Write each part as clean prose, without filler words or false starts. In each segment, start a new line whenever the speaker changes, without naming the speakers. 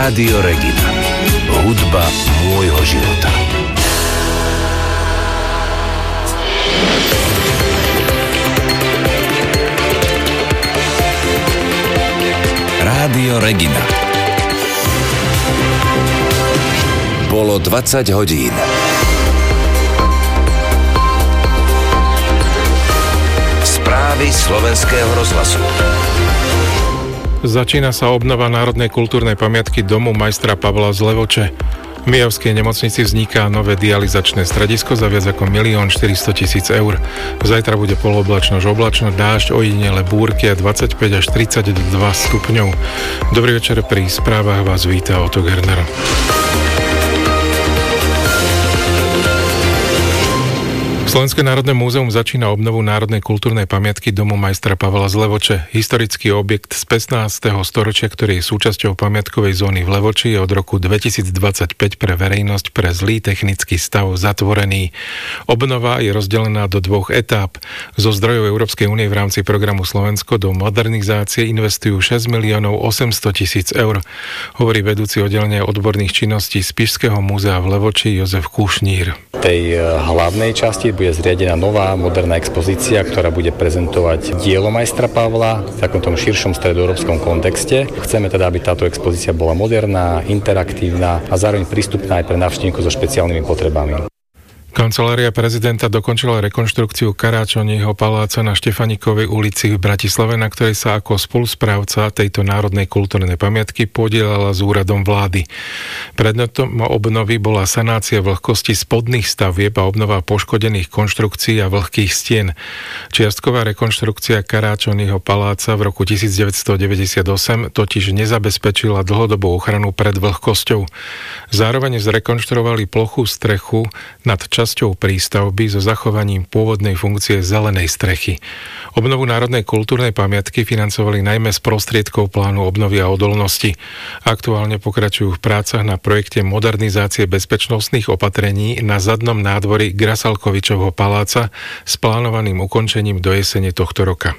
Rádio Regina. Hudba môjho života. Rádio Regina. Bolo 20 hodín. Správy slovenského rozhlasu.
Začína sa obnova národnej kultúrnej pamiatky domu majstra Pavla z Levoče. V Mijavskej nemocnici vzniká nové dializačné stredisko za viac ako 1 400 000 eur. Zajtra bude polooblačno až oblačno, dážď, ojedinele búrky a 25 až 32 stupňov. Dobrý večer, pri správach vás víta Otto Gerner. Slovenské národné múzeum začína obnovu národnej kultúrnej pamiatky domu majstra Pavla z Levoče. Historický objekt z 15. storočia, ktorý je súčasťou pamiatkovej zóny v Levoči, je od roku 2025 pre verejnosť pre zlý technický stav zatvorený. Obnova je rozdelená do 2 etáp. Zo zdrojov Európskej únie v rámci programu Slovensko do modernizácie investujú 6 800 000 eur, hovorí vedúci oddelenia odborných činností Spišského múzea v Levoči Jozef Kušnír.
V tej hlavnej časti bude zriadená nová moderná expozícia, ktorá bude prezentovať dielo majstra Pavla v takomto širšom stredoeurópskom kontexte. Chceme teda, aby táto expozícia bola moderná, interaktívna a zároveň prístupná aj pre návštevníkov so špeciálnymi potrebami.
Kancelária prezidenta dokončila rekonštrukciu Karáčonyho paláca na Štefanikovej ulici v Bratislave, na ktorej sa ako spolusprávca tejto národnej kultúrnej pamiatky podielala s úradom vlády. Predmetom obnovy bola sanácia vlhkosti spodných stavieb a obnova poškodených konštrukcií a vlhkých stien. Čiastková rekonštrukcia Karáčonyho paláca v roku 1998 totiž nezabezpečila dlhodobú ochranu pred vlhkosťou. Zároveň zrekonštruovali plochú strechu nad časťou prístavby so zachovaním pôvodnej funkcie zelenej strechy. Obnovu národnej kultúrnej pamiatky financovali najmä z prostriedkov plánu obnovy a odolnosti. Aktuálne pokračujú v prácach na projekte modernizácie bezpečnostných opatrení na zadnom nádvorí Grasalkovičovho paláca s plánovaným ukončením do jesene tohto roka.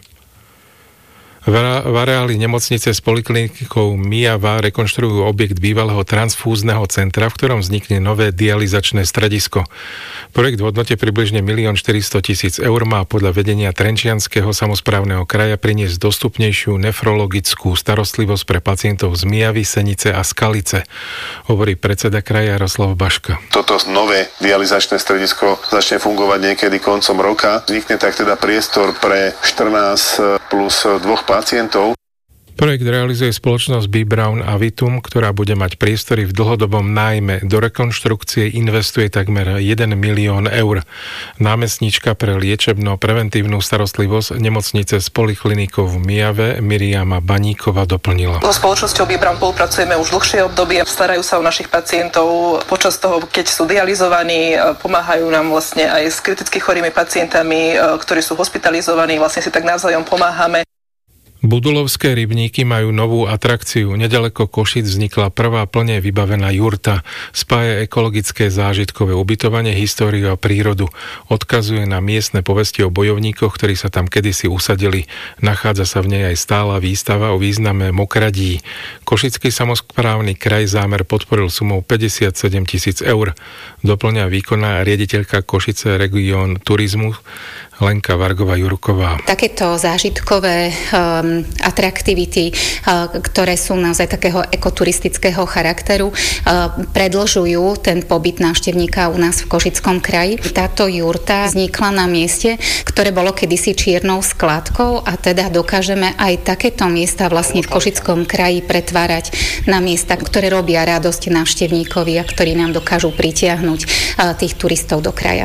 V areáli nemocnice s poliklinikou Mijava rekonštruujú objekt bývalého transfúzneho centra, v ktorom vznikne nové dializačné stredisko. Projekt v hodnote približne 1 400 000 eur má podľa vedenia Trenčianskeho samosprávneho kraja priniesť dostupnejšiu nefrologickú starostlivosť pre pacientov z Mijavy, Senice a Skalice, hovorí predseda kraja Jaroslav Baška.
Toto nové dializačné stredisko začne fungovať niekedy koncom roka. Vznikne tak teda priestor pre 14 plus 2 pacientov.
Projekt realizuje spoločnosť B. Brown a Vitum, ktorá bude mať priestory v dlhodobom nájme. Do rekonštrukcie investuje takmer 1 milión eur. Námestníčka pre liečebno-preventívnu starostlivosť nemocnice s poliklinikou v Mijave Miriama Baníková doplnila.
So spoločnosťou B. Brown spolupracujeme už dlhšie obdobie, starajú sa o našich pacientov počas toho, keď sú dializovaní, pomáhajú nám vlastne aj s kriticky chorými pacientami, ktorí sú hospitalizovaní, vlastne si tak navzájom pomáhame.
Budulovské rybníky majú novú atrakciu. Nedaleko Košíc vznikla prvá plne vybavená jurta. Spája ekologické zážitkové ubytovanie, históriu a prírodu. Odkazuje na miestne povesti o bojovníkoch, ktorí sa tam kedysi usadili. Nachádza sa v nej aj stála výstava o význame mokradí. Košický samosprávny kraj zámer podporil sumou 57 000 eur. Doplňa výkonná riaditeľka Košice Region turizmu Lenka Vargová-Jurková.
Takéto zážitkové atraktivity, ktoré sú naozaj takého ekoturistického charakteru, predĺžujú ten pobyt návštevníka u nás v Košickom kraji. Táto jurta vznikla na mieste, ktoré bolo kedysi čiernou skladkou a teda dokážeme aj takéto miesta vlastne v Košickom kraji pretvárať na miesta, ktoré robia radosť návštevníkovi a ktorí nám dokážu pritiahnuť tých turistov do kraja.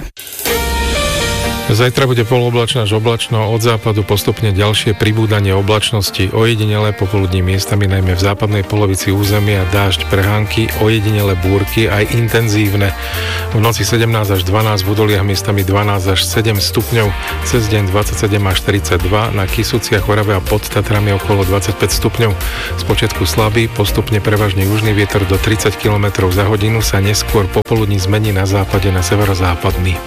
Zajtra bude polooblačno až oblačno, od západu postupne ďalšie pribúdanie oblačnosti, ojedinele popoludní miestami najmä v západnej polovici územia dážď, prehánky, ojedinele búrky aj intenzívne. V noci 17 až 12 v údoliach miestami 12 až 7 stupňov, cez deň 27 až 42, na Kysuciach, Orave a pod Tatrami okolo 25 stupňov. Spočiatku slabý, postupne prevažne južný vietor do 30 km za hodinu sa neskôr popoludní zmení na západe na severozápadný.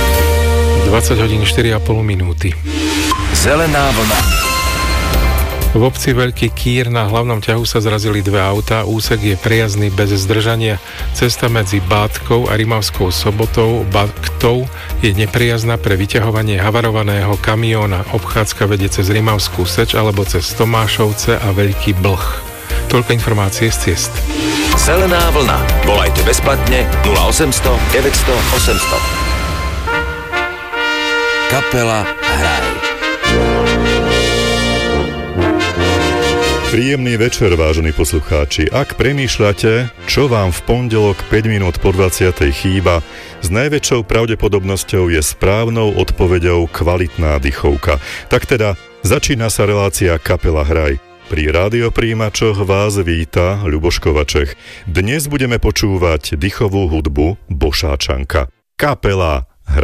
20 hodín 4,5 minúty.
Zelená vlna.
V obci Veľký Kýr na hlavnom ťahu sa zrazili dve autá, úsek je prejazdný bez zdržania. Cesta medzi Bátkou a Rimavskou Sobotou Báktou je nepriazná pre vyťahovanie havarovaného kamióna. Obchádzka vedie cez Rimavskú Seč alebo cez Tomášovce a Veľký Blh. Toľko informácie z ciest.
Zelená vlna. Volajte bezplatne 0800 900 800. Kapela Hraj.
Príjemný večer, vážení poslucháči. Ak premýšľate, čo vám v pondelok 5 minút po 20. chýba, s najväčšou pravdepodobnosťou je správnou odpoveďou kvalitná dychovka. Tak teda, začína sa relácia Kapela Hraj. Pri rádiopríjimačoch vás víta Ľuboš Kovaček. Dnes budeme počúvať dychovú hudbu Bošáčanka. Kapela